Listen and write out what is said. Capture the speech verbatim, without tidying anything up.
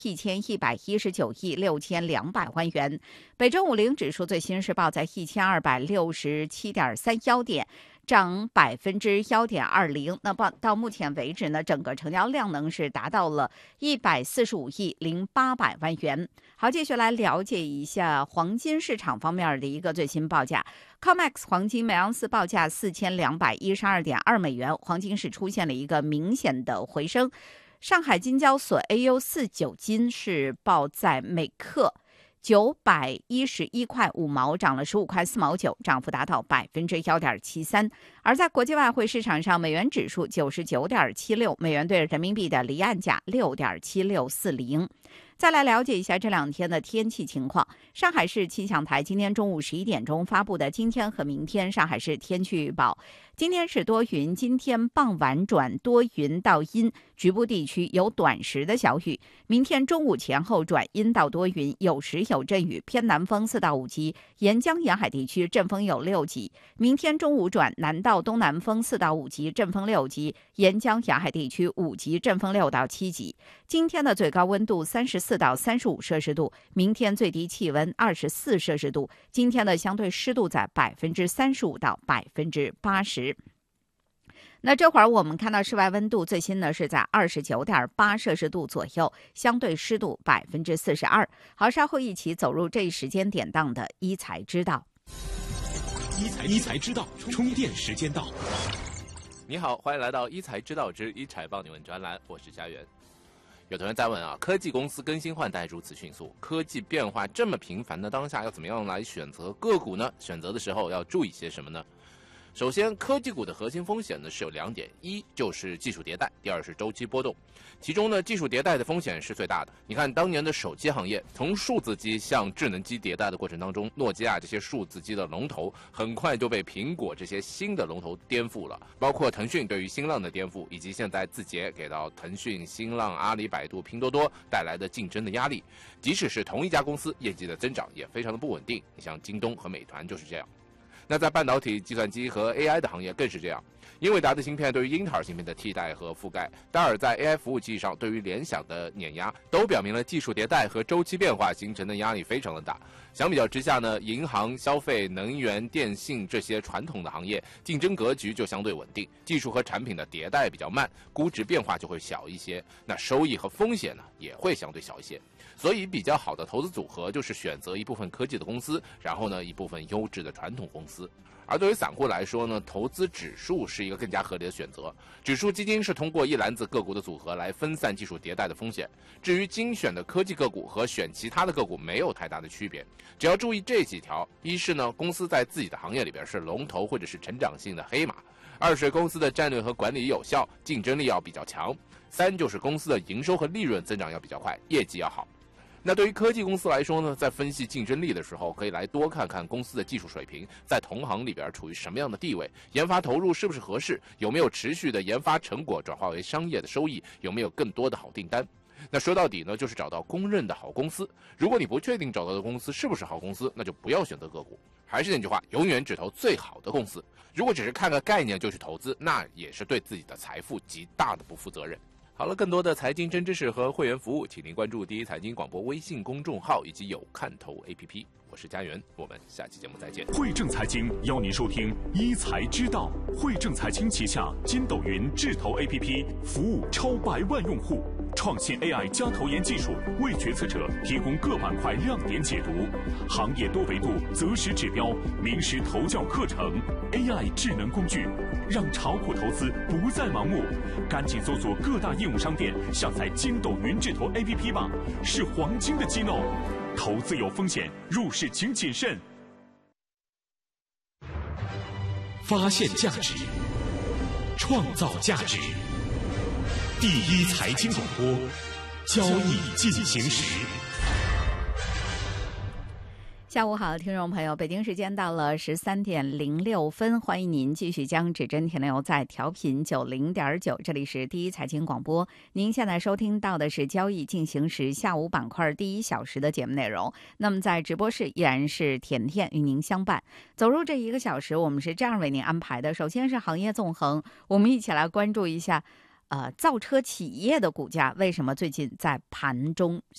一千一百一十九亿六千两百万元。北证五零指数最新是报在一千二百六十七点三一点，涨百分之幺点二零。那到到目前为止呢，整个成交量能是达到了一百四十五亿零八百万元。好，继续来了解一下黄金市场方面的一个最新报价。COMEX 黄金每盎司报价四千两百一十二点二美元，黄金是出现了一个明显的回升。上海金交所 A U 四九金是报在每克九百一十一块五毛，涨了十五块四毛九，涨幅达到百分之幺点七三。而在国际外汇市场上，美元指数九十九点七六，美元对人民币的离岸价六点七六四零。再来了解一下这两天的天气情况。上海市气象台今天中午十一点钟发布的今天和明天上海市天气预报。今天是多云，今天傍晚转多云到阴，局部地区有短时的小雨。明天中午前后转阴到多云，有时有阵雨，偏南风四到五级，沿江沿海地区阵风有六级。明天中午转南到东南风四到五级，阵风六级，沿江沿海地区五级，阵风六到七级。今天的最高温度三十四到三十五摄氏度，明天最低气温二十四摄氏度。今天的相对湿度在百分之三十五到百分之八十。那这会儿我们看到室外温度最新呢是在二十九点八摄氏度左右，相对湿度百分之四十二。好，稍后一起走入这一时间点档的一财知道。 一财一财知道，充电时间到。 你好，欢迎来到一财知道之一财帮你问专栏，我是佳媛。有同学在问啊，科技公司更新换代如此迅速，科技变化这么频繁的当下，要怎么样来选择个股呢？选择的时候要注意些什么呢？首先，科技股的核心风险呢是有两点，一就是技术迭代，第二是周期波动。其中呢，技术迭代的风险是最大的。你看，当年的手机行业从数字机向智能机迭代的过程当中，诺基亚这些数字机的龙头很快就被苹果这些新的龙头颠覆了，包括腾讯对于新浪的颠覆，以及现在字节给到腾讯、新浪、阿里、百度、拼多多带来的竞争的压力。即使是同一家公司，业绩的增长也非常的不稳定。你像京东和美团就是这样。那在半导体、计算机和 A I 的行业更是这样，英伟达的芯片对于英特尔芯片的替代和覆盖，戴尔在 A I 服务器上对于联想的碾压，都表明了技术迭代和周期变化形成的压力非常的大。相比较之下呢，银行、消费、能源、电信这些传统的行业竞争格局就相对稳定，技术和产品的迭代比较慢，估值变化就会小一些，那收益和风险呢也会相对小一些。所以比较好的投资组合就是选择一部分科技的公司，然后呢一部分优质的传统公司。而对于散户来说呢，投资指数是一个更加合理的选择。指数基金是通过一篮子个股的组合来分散技术迭代的风险。至于精选的科技个股和选其他的个股没有太大的区别，只要注意这几条：一是呢，公司在自己的行业里边是龙头或者是成长性的黑马；二是公司的战略和管理有效，竞争力要比较强；三就是公司的营收和利润增长要比较快，业绩要好。那对于科技公司来说呢，在分析竞争力的时候，可以来多看看公司的技术水平，在同行里边处于什么样的地位，研发投入是不是合适，有没有持续的研发成果转化为商业的收益，有没有更多的好订单。那说到底呢，就是找到公认的好公司。如果你不确定找到的公司是不是好公司，那就不要选择个股。还是那句话，永远只投最好的公司。如果只是看个概念就去投资，那也是对自己的财富极大的不负责任。好了，更多的财经真知识和会员服务，请您关注第一财经广播微信公众号以及有看头 A P P。我是佳媛，我们下期节目再见。 汇正财经邀您收听一财知道。汇正财经旗下筋斗云智投 A P P 服务超百万用户，创新 A I 加投研技术，为决策者提供各板块亮点解读，行业多维度择时指标，名师投教课程 ，A I 智能工具，让炒股投资不再盲目。赶紧搜索各大应用商店，下载筋斗云智投 A P P 吧，是黄金的机弄。投资有风险，入市请谨慎。发现价值，创造价值。第一财经广播，交易进行时。 下午好，听众朋友，北京时间到了十三点零六分，欢迎您继续将指针停留在调频九零点九，这里是第一财经广播。您现在收听到的是交易进行时下午板块第一小时的节目内容。那么在直播室依然是甜甜与您相伴，走入这一个小时，我们是这样为您安排的。首先是行业纵横，我们一起来关注一下呃造车企业的股价为什么最近在盘中